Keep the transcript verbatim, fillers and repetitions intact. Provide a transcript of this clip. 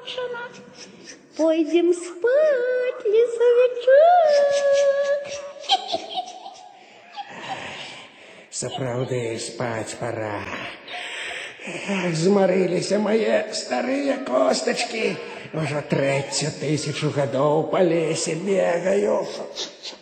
скончана. Пойдем спать, лесовичок. Сапраўды спаць пора. Змарыліся мае старыя костачкі. Ужо трэцю тысячу гадоў па лесе бегаю.